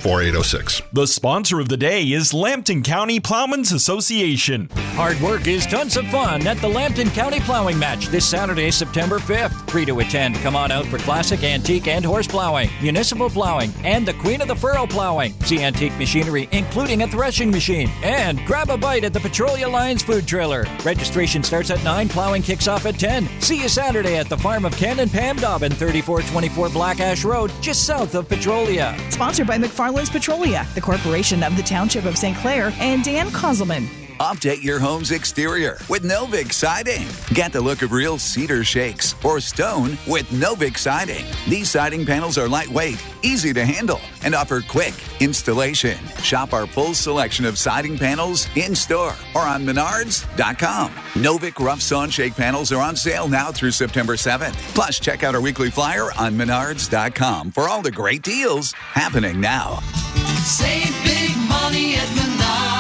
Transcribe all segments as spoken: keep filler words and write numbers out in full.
four eight zero six. The sponsor of the day is Lambton County Plowmen's Association. Hard work is tons of fun at the Lambton County Plowing Match this Saturday, September fifth. Free to attend. Come on out for classic, antique, and horse plowing, municipal plowing, and the Queen of the Furrow plowing. See antique machinery, including a threshing machine. And grab a bite at the Petrolia Lions food trailer. Registration starts at nine, plowing kicks off at ten. See you Saturday at the farm of Ken and Pam Dobbin, thirty-four twenty-four Black Ash Road, just south of Petrolia. Sponsored by McFarland's Petrolia, the corporation of the Township of Saint Clair, and Dan Kozelman. Update your home's exterior with Novik Siding. Get the look of real cedar shakes or stone with Novik Siding. These siding panels are lightweight, easy to handle, and offer quick installation. Shop our full selection of siding panels in-store or on menards dot com. Novik Rough Saw and Shake panels are on sale now through September seventh. Plus, check out our weekly flyer on menards dot com for all the great deals happening now. Save big money at Menards.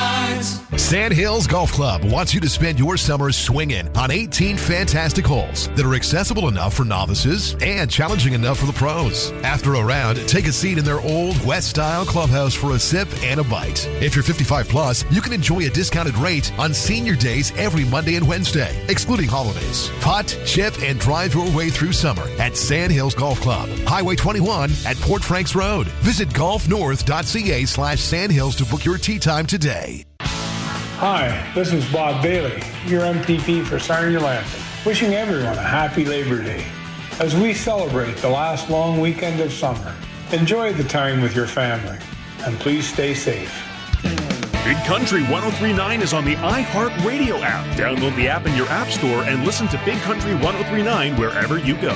Sand Hills Golf Club wants you to spend your summer swinging on eighteen fantastic holes that are accessible enough for novices and challenging enough for the pros. After a round, take a seat in their old West-style clubhouse for a sip and a bite. If you're fifty-five plus, you can enjoy a discounted rate on senior days every Monday and Wednesday, excluding holidays. Putt, chip, and drive your way through summer at Sand Hills Golf Club, Highway twenty-one at Port Franks Road. Visit golf north dot c a slash sandhills to book your tee time today. Hi, this is Bob Bailey, your M P P for Sarnia-Lambton, wishing everyone a happy Labor Day. As we celebrate the last long weekend of summer, enjoy the time with your family, and please stay safe. Big Country one oh three point nine is on the iHeartRadio app. Download the app in your app store and listen to Big Country one oh three point nine wherever you go.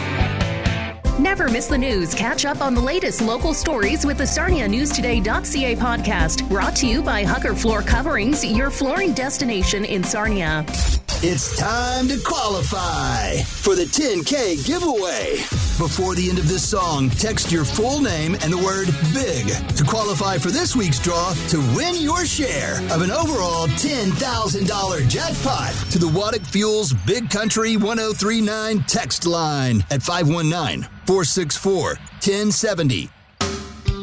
Never miss the news. Catch up on the latest local stories with the Sarnia News Today dot c a podcast. Brought to you by Hucker Floor Coverings, your flooring destination in Sarnia. It's time to qualify for the ten K giveaway. Before the end of this song, text your full name and the word BIG to qualify for this week's draw to win your share of an overall ten thousand dollars jackpot to the Waddick Fuels Big Country one oh three point nine text line at five one nine, four six four, one oh seven oh.